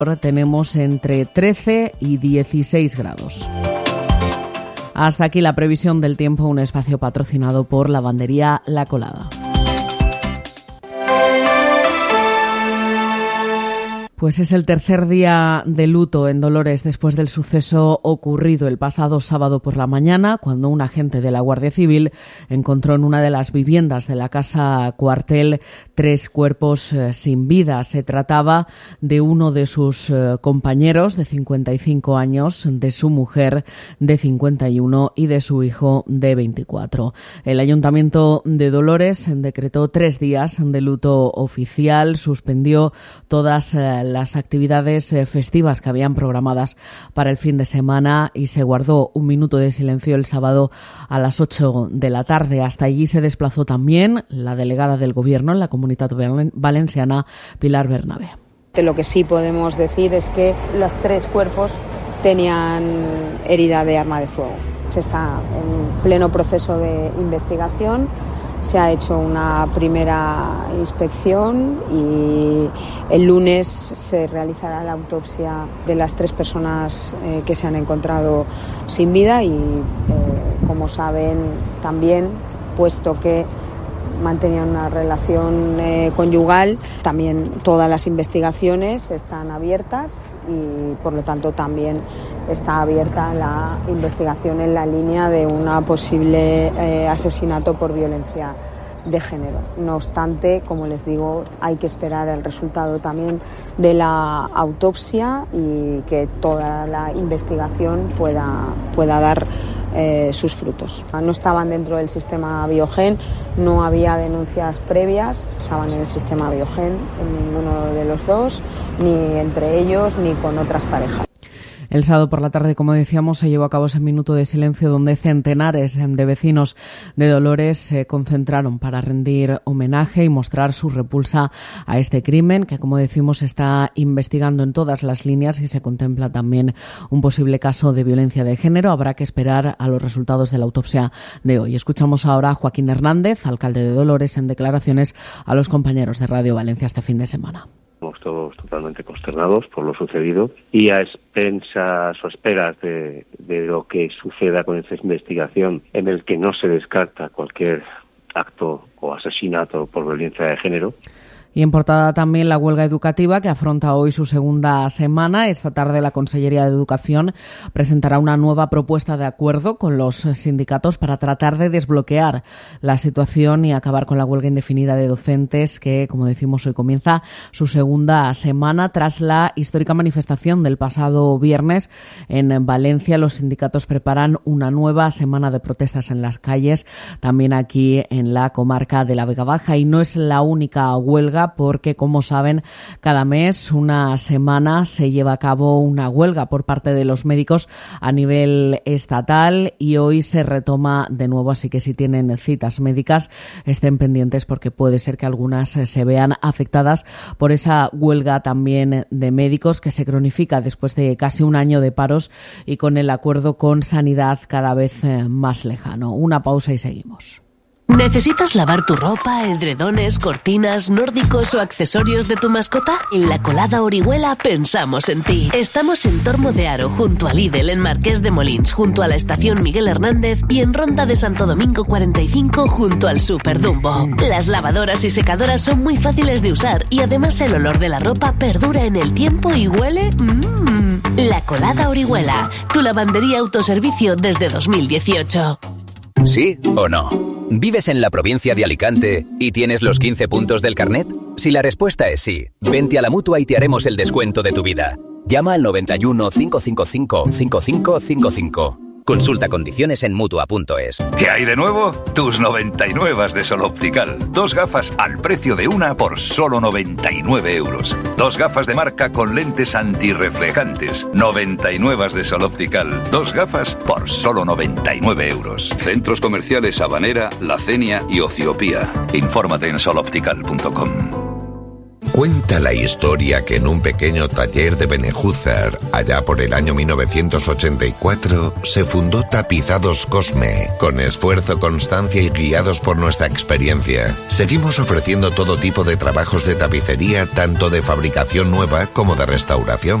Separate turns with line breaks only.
Ahora tenemos entre 13 y 16 grados. Hasta aquí la previsión del tiempo, un espacio patrocinado por Lavandería La Colada. Pues es el tercer día de luto en Dolores después del suceso ocurrido el pasado sábado por la mañana, cuando un agente de la Guardia Civil encontró en una de las viviendas de la casa cuartel 3 cuerpos sin vida. Se trataba de uno de sus compañeros de 55 años, de su mujer de 51 y de su hijo de 24. El Ayuntamiento de Dolores decretó 3 días de luto oficial, suspendió todas las actividades festivas que habían programadas para el fin de semana y se guardó un minuto de silencio el sábado a las 8 de la tarde. Hasta allí se desplazó también la delegada del Gobierno en la Comunitat Valenciana, Pilar Bernabé.
Lo que sí podemos decir es que los 3 cuerpos tenían herida de arma de fuego. Se está en pleno proceso de investigación. Se ha hecho una primera inspección y el lunes se realizará la autopsia de las 3 personas que se han encontrado sin vida y, como saben también, puesto que mantenían una relación conyugal, también todas las investigaciones están abiertas y por lo tanto también está abierta la investigación en la línea de un posible asesinato por violencia de género. No obstante, como les digo, hay que esperar el resultado también de la autopsia y que toda la investigación pueda dar sus frutos. No estaban dentro del sistema Biogen, no había denuncias previas, estaban en el sistema Biogen en ninguno de los dos, ni entre ellos ni con otras parejas.
El sábado por la tarde, como decíamos, se llevó a cabo ese minuto de silencio donde centenares de vecinos de Dolores se concentraron para rendir homenaje y mostrar su repulsa a este crimen que, como decimos, se está investigando en todas las líneas y se contempla también un posible caso de violencia de género. Habrá que esperar a los resultados de la autopsia de hoy. Escuchamos ahora a Joaquín Hernández, alcalde de Dolores, en declaraciones a los compañeros de Radio Valencia este fin de semana.
Estamos todos totalmente consternados por lo sucedido y a expensas o esperas de lo que suceda con esta investigación, en el que no se descarta cualquier acto o asesinato por violencia de género.
Y en portada también la huelga educativa que afronta hoy su segunda semana. Esta tarde la Consellería de Educación presentará una nueva propuesta de acuerdo con los sindicatos para tratar de desbloquear la situación y acabar con la huelga indefinida de docentes que, como decimos, hoy comienza su segunda semana. Tras la histórica manifestación del pasado viernes en Valencia, los sindicatos preparan una nueva semana de protestas en las calles, también aquí en la comarca de la Vega Baja. Y no es la única huelga, porque, como saben, cada mes, una semana, se lleva a cabo una huelga por parte de los médicos a nivel estatal y hoy se retoma de nuevo, así que si tienen citas médicas estén pendientes porque puede ser que algunas se vean afectadas por esa huelga también de médicos que se cronifica después de casi un año de paros y con el acuerdo con Sanidad cada vez más lejano. Una pausa y seguimos.
¿Necesitas lavar tu ropa, edredones, cortinas, nórdicos o accesorios de tu mascota? En La Colada Orihuela pensamos en ti. Estamos en Tormo de Aro, junto a Lidl, en Marqués de Molins, junto a la estación Miguel Hernández y en Ronda de Santo Domingo 45, junto al Super Dumbo. Las lavadoras y secadoras son muy fáciles de usar y además el olor de la ropa perdura en el tiempo y huele... La Colada Orihuela, tu lavandería autoservicio desde 2018.
¿Sí o no? ¿Vives en la provincia de Alicante y tienes los 15 puntos del carnet? Si la respuesta es sí, vente a la Mutua y te haremos el descuento de tu vida. Llama al 91 555 5555. Consulta condiciones en Mutua.es.
¿Qué hay de nuevo? Tus 99 de Sol Optical. 2 gafas al precio de una por solo 99 euros. 2 gafas de marca con lentes antirreflejantes. 99 de Sol Optical. 2 gafas por solo 99 euros.
Centros comerciales Habanera, La Cenia y Ociopía.
Infórmate en soloptical.com.
Cuenta la historia que en un pequeño taller de Benejúzar, allá por el año 1984, se fundó Tapizados Cosme. Con esfuerzo, constancia y guiados por nuestra experiencia, seguimos ofreciendo todo tipo de trabajos de tapicería, tanto de fabricación nueva como de restauración.